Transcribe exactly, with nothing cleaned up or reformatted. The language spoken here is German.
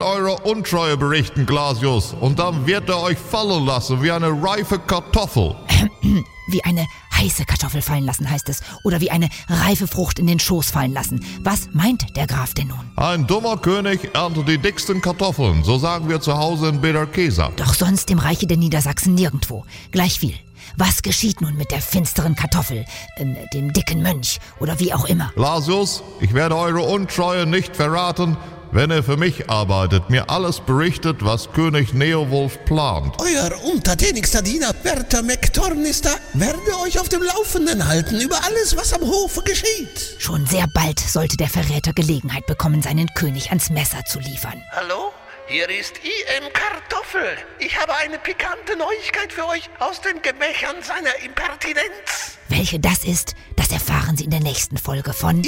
eure Untreue berichten, Glasius. Und dann wird er euch fallen lassen wie eine reife Kartoffel. Wie eine heiße Kartoffel fallen lassen, heißt es. Oder wie eine reife Frucht in den Schoß fallen lassen. Was meint der Graf denn nun? Ein dummer König erntet die dicksten Kartoffeln. So sagen wir zu Hause in Bederkesa. Doch sonst im Reiche der Niedersachsen nirgendwo. Gleich viel. Was geschieht nun mit der finsteren Kartoffel, äh, dem dicken Mönch oder wie auch immer? Glasius, ich werde eure Untreue nicht verraten, wenn ihr für mich arbeitet, mir alles berichtet, was König Neowulf plant. Euer untertänigster Diener Bertha McTornister werde euch auf dem Laufenden halten über alles, was am Hofe geschieht. Schon sehr bald sollte der Verräter Gelegenheit bekommen, seinen König ans Messer zu liefern. Hallo? Hier ist I M Kartoffel. Ich habe eine pikante Neuigkeit für euch aus den Gemächern seiner Impertinenz. Welche das ist, das erfahren Sie in der nächsten Folge von